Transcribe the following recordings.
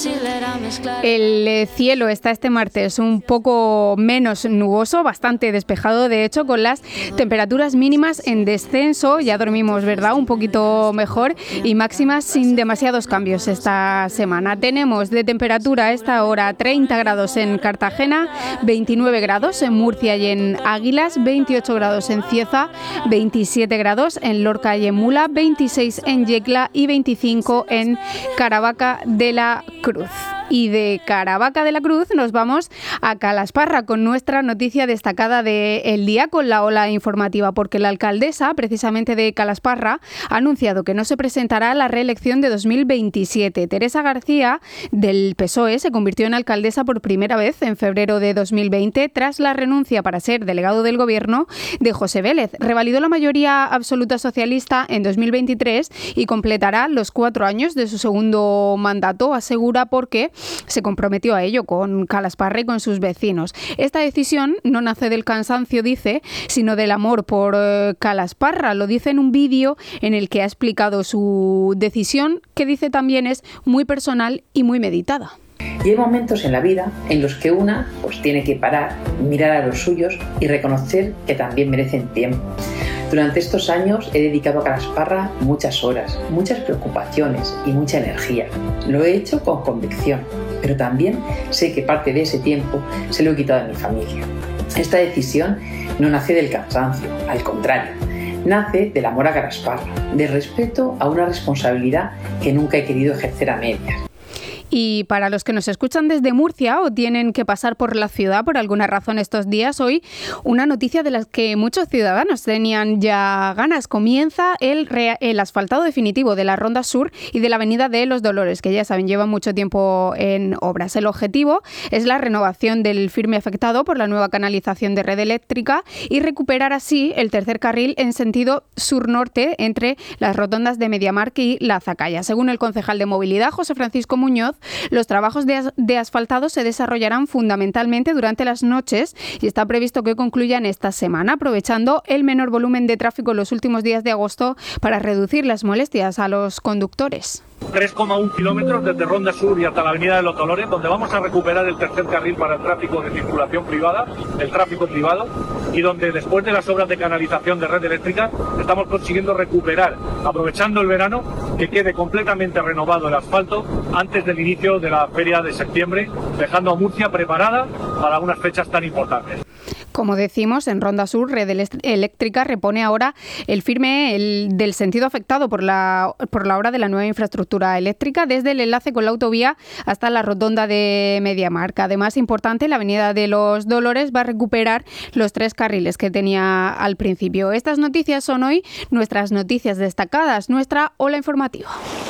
El cielo está este martes un poco menos nuboso, bastante despejado, de hecho, con las temperaturas mínimas en descenso. Ya dormimos, ¿verdad?, un poquito mejor, y máximas sin demasiados cambios esta semana. Tenemos de temperatura a esta hora 30 grados en Cartagena, 29 grados en Murcia y en Águilas, 28 grados en Cieza, 27 grados en Lorca y en Mula, 26 en Yecla y 25 en Caravaca de la Cruz. Y de Caravaca de la Cruz nos vamos a Calasparra con nuestra noticia destacada del día, con la ola informativa, porque la alcaldesa precisamente de Calasparra ha anunciado que no se presentará a la reelección de 2027. Teresa García, del PSOE, se convirtió en alcaldesa por primera vez en febrero de 2020 tras la renuncia para ser delegado del gobierno de José Vélez. Revalidó la mayoría absoluta socialista en 2023 y completará los 4 años de su segundo mandato, asegura, porque se comprometió a ello con Calasparra y con sus vecinos. Esta decisión no nace del cansancio, dice, sino del amor por Calasparra. Lo dice en un vídeo en el que ha explicado su decisión, que dice también es muy personal y muy meditada. Y hay momentos en la vida en los que una tiene que parar, mirar a los suyos y reconocer que también merecen tiempo. Durante estos años he dedicado a Calasparra muchas horas, muchas preocupaciones y mucha energía. Lo he hecho con convicción, pero también sé que parte de ese tiempo se lo he quitado a mi familia. Esta decisión no nace del cansancio, al contrario, nace del amor a Calasparra, del respeto a una responsabilidad que nunca he querido ejercer a medias. Y para los que nos escuchan desde Murcia o tienen que pasar por la ciudad por alguna razón estos días, hoy una noticia de las que muchos ciudadanos tenían ya ganas. Comienza el asfaltado definitivo de la Ronda Sur y de la Avenida de los Dolores, que ya saben, lleva mucho tiempo en obras. El objetivo es la renovación del firme afectado por la nueva canalización de red eléctrica y recuperar así el tercer carril en sentido sur-norte entre las rotondas de Mediamark y La Zacaya. Según el concejal de Movilidad, José Francisco Muñoz, los trabajos de asfaltado se desarrollarán fundamentalmente durante las noches y está previsto que concluyan esta semana, aprovechando el menor volumen de tráfico en los últimos días de agosto para reducir las molestias a los conductores. 3,1 kilómetros desde Ronda Sur y hasta la Avenida de los Dolores, donde vamos a recuperar el tercer carril para el tráfico de circulación privada, el tráfico privado, y donde después de las obras de canalización de red eléctrica estamos consiguiendo recuperar, aprovechando el verano, que quede completamente renovado el asfalto antes del inicio de la feria de septiembre, dejando a Murcia preparada para unas fechas tan importantes. Como decimos, en Ronda Sur, Red Eléctrica repone ahora el firme del sentido afectado por la obra de la nueva infraestructura eléctrica, desde el enlace con la autovía hasta la rotonda de Mediamark. Además, importante, la Avenida de los Dolores va a recuperar los 3 carriles que tenía al principio. Estas noticias son hoy nuestras noticias destacadas, nuestra ola informativa.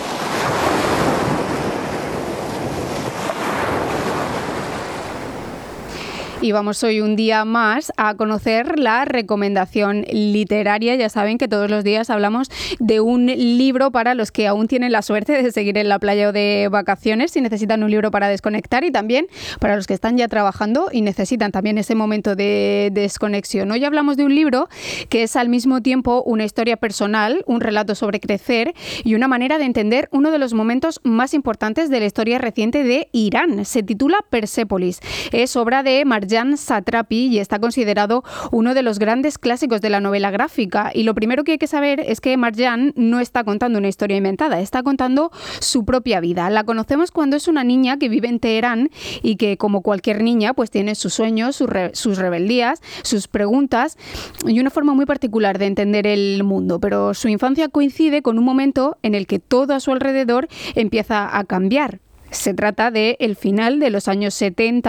Y vamos hoy un día más a conocer la recomendación literaria. Ya saben que todos los días hablamos de un libro para los que aún tienen la suerte de seguir en la playa o de vacaciones, si necesitan un libro para desconectar, y también para los que están ya trabajando y necesitan también ese momento de desconexión. Hoy hablamos de un libro que es al mismo tiempo una historia personal, un relato sobre crecer y una manera de entender uno de los momentos más importantes de la historia reciente de Irán. Se titula Persépolis. Es obra de Marjan Satrapi y está considerado uno de los grandes clásicos de la novela gráfica. Y lo primero que hay que saber es que Marjan no está contando una historia inventada, está contando su propia vida. La conocemos cuando es una niña que vive en Teherán y que, como cualquier niña, pues tiene sus sueños, sus rebeldías, sus preguntas y una forma muy particular de entender el mundo. Pero su infancia coincide con un momento en el que todo a su alrededor empieza a cambiar. Se trata del final de los años 70